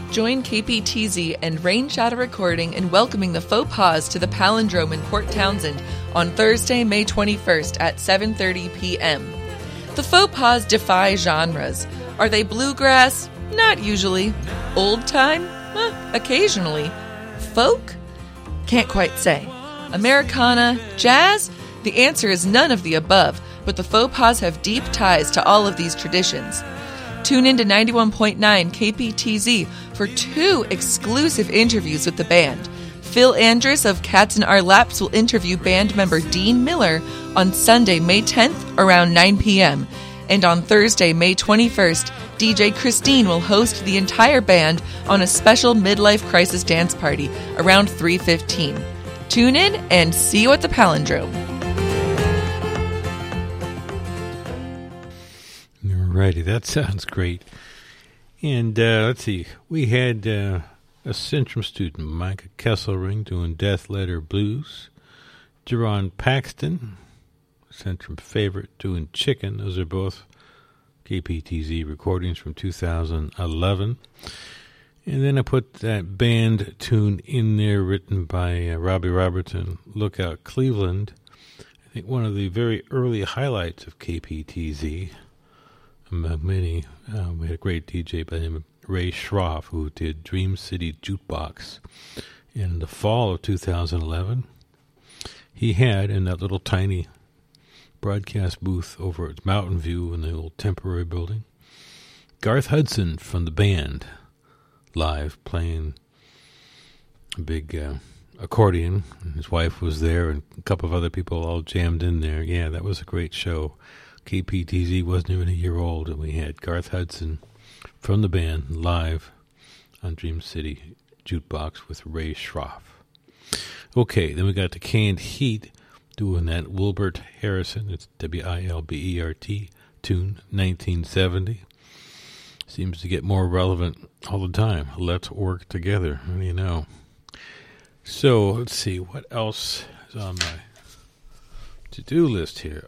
Join KPTZ and Rain Shadow Recording in welcoming the Faux Pas to the Palindrome in Port Townsend on Thursday, May 21st at 7:30 p.m. The Faux Pas defy genres. Are they bluegrass? Not usually. Old time? Occasionally. Folk? Can't quite say. Americana? Jazz? The answer is none of the above, but the Faux Pas have deep ties to all of these traditions. Tune in to 91.9 KPTZ for 2 exclusive interviews with the band. Phil Andrus of Cats in Our Laps will interview band member Dean Miller on Sunday, May 10th around 9 p.m. And on Thursday, May 21st, DJ Christine will host the entire band on a special midlife crisis dance party around 3:15. Tune in and see you at the Palindrome. Alrighty, that sounds great. And let's see, we had a Centrum student, Micah Kesselring, doing Death Letter Blues. Jerron Paxton, Centrum favorite, doing Chicken. Those are both KPTZ recordings from 2011. And then I put that band tune in there written by Robbie Robertson, Lookout Cleveland. I think one of the very early highlights of KPTZ. Among many, we had a great DJ by the name of Ray Schroff, who did Dream City Jukebox in the fall of 2011. He had, in that little tiny broadcast booth over at Mountain View in the old temporary building, Garth Hudson from the band live playing a big accordion. His wife was there, and a couple of other people all jammed in there. Yeah, that was a great show. KPTZ wasn't even a year old, and we had Garth Hudson from the band live on Dream City Jukebox with Ray Schroff. Okay, then we got the Canned Heat doing that Wilbert Harrison, it's Wilbert, tune, 1970. Seems to get more relevant all the time. Let's work together, you know. So, let's see, what else is on my to-do list here?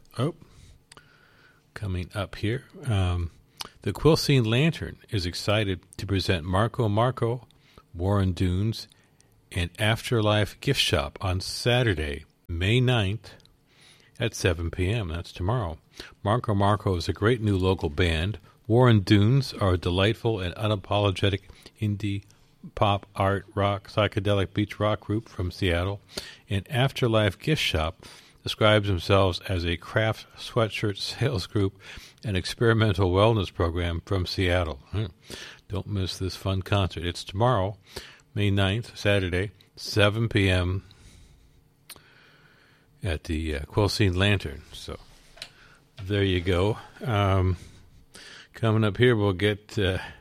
Coming up here, the Quilcene Lantern is excited to present Marco, Warren Dunes, and Afterlife Gift Shop on Saturday, May 9th at 7 p.m. That's tomorrow. Marco is a great new local band. Warren Dunes are a delightful and unapologetic indie pop, art, rock, psychedelic beach rock group from Seattle. And Afterlife Gift Shop describes themselves as a craft sweatshirt sales group and experimental wellness program from Seattle. Don't miss this fun concert. It's tomorrow, May 9th, Saturday, 7 p.m. at the Quilcene Lantern. So there you go. Coming up here, we'll get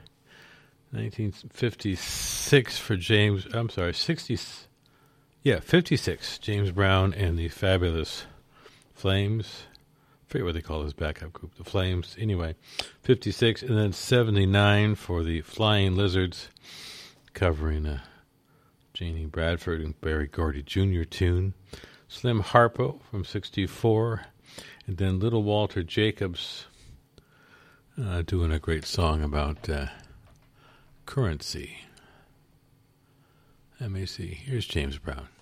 1956 for 56, James Brown and the Fabulous Flames. I forget what they call this backup group, the Flames. Anyway, 56, and then 79 for the Flying Lizards, covering a Janie Bradford and Barry Gordy Jr. tune. Slim Harpo from 64, and then Little Walter Jacobs doing a great song about currency. Let me see. Here's James Brown.